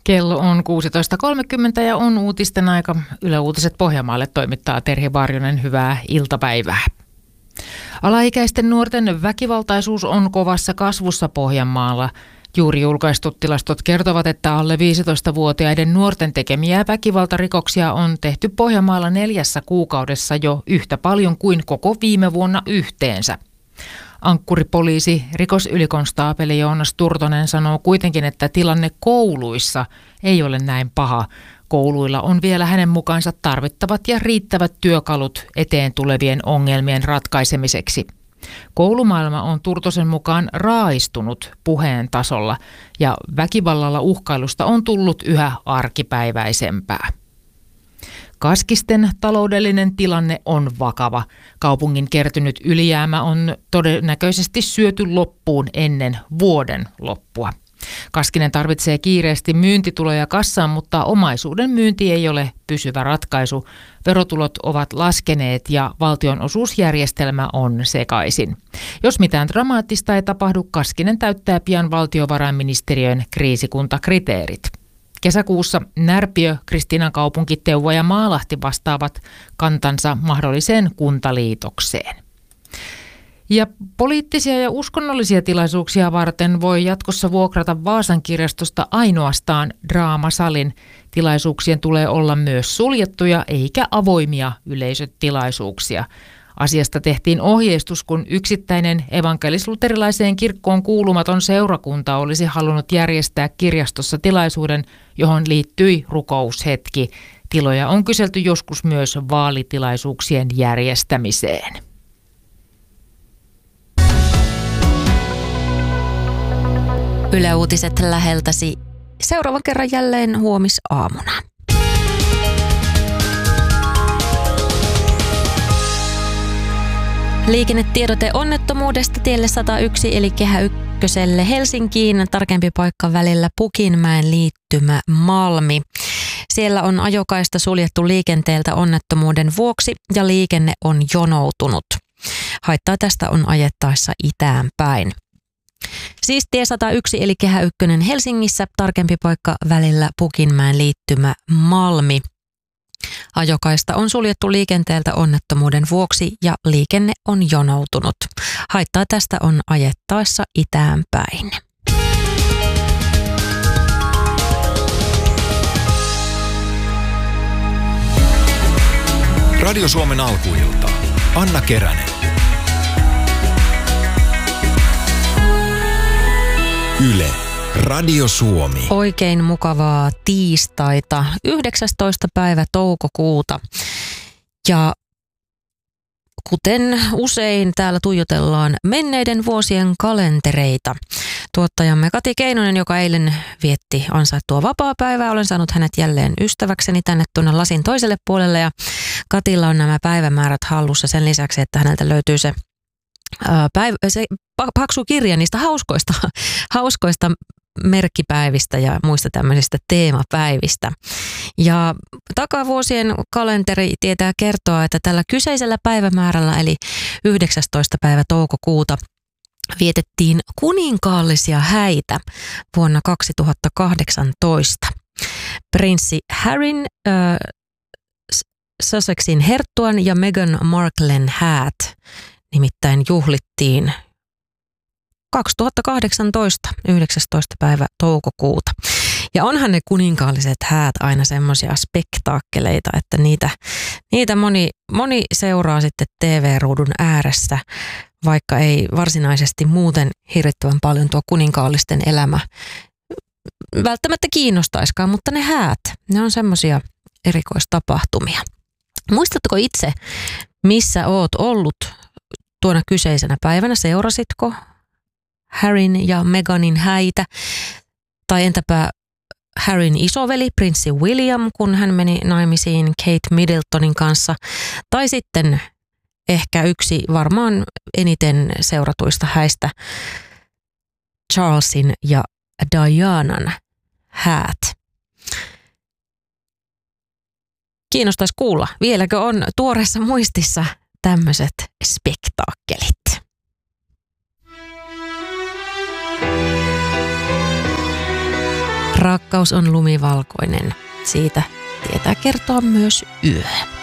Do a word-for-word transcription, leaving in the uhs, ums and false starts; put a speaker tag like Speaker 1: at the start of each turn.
Speaker 1: Kello on kuusitoista kolmekymmentä ja on uutisten aika. Yle Uutiset Pohjanmaalle toimittaa Terhi Varjonen. Hyvää iltapäivää. Alaikäisten nuorten väkivaltaisuus on kovassa kasvussa Pohjanmaalla. Juuri julkaistut tilastot kertovat, että alle viisitoistavuotiaiden nuorten tekemiä väkivaltarikoksia on tehty Pohjanmaalla neljässä kuukaudessa jo yhtä paljon kuin koko viime vuonna yhteensä. Ankkuripoliisi rikosylikonstaapeli Joonas Turtonen sanoo kuitenkin, että tilanne kouluissa ei ole näin paha. Kouluilla on vielä hänen mukaansa tarvittavat ja riittävät työkalut eteen tulevien ongelmien ratkaisemiseksi. Koulumaailma on Turtosen mukaan raaistunut puheen tasolla ja väkivallalla uhkailusta on tullut yhä arkipäiväisempää. Kaskisten taloudellinen tilanne on vakava. Kaupungin kertynyt ylijäämä on todennäköisesti syöty loppuun ennen vuoden loppua. Kaskinen tarvitsee kiireesti myyntituloja kassaan, mutta omaisuuden myynti ei ole pysyvä ratkaisu. Verotulot ovat laskeneet ja valtionosuusjärjestelmä on sekaisin. Jos mitään dramaattista ei tapahdu, Kaskinen täyttää pian valtiovarainministeriön kriisikuntakriteerit. Kesäkuussa Närpiö, Kristiinankaupunki, Teuvo ja Maalahti vastaavat kantansa mahdolliseen kuntaliitokseen. Ja poliittisia ja uskonnollisia tilaisuuksia varten voi jatkossa vuokrata Vaasan kirjastosta ainoastaan draamasalin. Tilaisuuksien tulee olla myös suljettuja eikä avoimia yleisötilaisuuksia. Asiasta tehtiin ohjeistus, kun yksittäinen evankelis-luterilaiseen kirkkoon kuulumaton seurakunta olisi halunnut järjestää kirjastossa tilaisuuden, johon liittyi rukoushetki. Tiloja on kyselty joskus myös vaalitilaisuuksien järjestämiseen.
Speaker 2: Yle Uutiset läheltäsi seuraavan kerran jälleen huomisaamuna. Liikennetiedote onnettomuudesta tielle sata yksi eli Kehä ykköselle Helsinkiin. Tarkempi paikka välillä Pukinmäen liittymä Malmi. Siellä on ajokaista suljettu liikenteeltä onnettomuuden vuoksi ja liikenne on jonoutunut. Haittaa tästä on ajettaessa itään päin. Siis tie sata yksi eli Kehä ykkönen Helsingissä, tarkempi paikka välillä Pukinmäen liittymä Malmi. Ajokaista on suljettu liikenteeltä onnettomuuden vuoksi ja liikenne on jonoutunut. Haittaa tästä on ajettaessa itään päin.
Speaker 3: Radio Suomen alkuilta. Anna Keränen. Yle. Radio Suomi.
Speaker 2: Oikein mukavaa tiistaita, yhdeksästoista päivä toukokuuta. Ja kuten usein täällä tuijotellaan menneiden vuosien kalentereita. Tuottajamme Kati Keinonen, joka eilen vietti ansaittua vapaapäivää, olen saanut hänet jälleen ystäväkseni tänne tuonne lasin toiselle puolelle. Ja Katilla on nämä päivämäärät hallussa sen lisäksi, että häneltä löytyy se Päivä, se paksu kirja niistä hauskoista, hauskoista merkkipäivistä ja muista tämmöisistä teemapäivistä. Ja takavuosien kalenteri tietää kertoa, että tällä kyseisellä päivämäärällä eli yhdeksästoista päivä toukokuuta vietettiin kuninkaallisia häitä vuonna kaksituhattakahdeksantoista. Prinssi Harryn, äh, Sussexin herttuan ja Meghan Marklen häät nimittäin juhlittiin kaksituhattakahdeksantoista, yhdeksästoista päivä toukokuuta. Ja onhan ne kuninkaalliset häät aina semmoisia spektaakkeleita, että niitä, niitä moni, moni seuraa sitten T V-ruudun ääressä, vaikka ei varsinaisesti muuten hirvittävän paljon tuo kuninkaallisten elämä välttämättä kiinnostaiskaan, mutta ne häät, ne on semmoisia erikoistapahtumia. Muistatko itse, missä oot ollut tuona kyseisenä päivänä? Seurasitko Harryn ja Meghanin häitä? Tai entäpä Harryn isoveli, prinssi William, kun hän meni naimisiin Kate Middletonin kanssa? Tai sitten ehkä yksi varmaan eniten seuratuista häistä, Charlesin ja Dianan häät. Kiinnostaisi kuulla, vieläkö on tuoreessa muistissa tämmöiset spektaakkelit. Rakkaus on lumivalkoinen. Siitä tietää kertoa myös yö.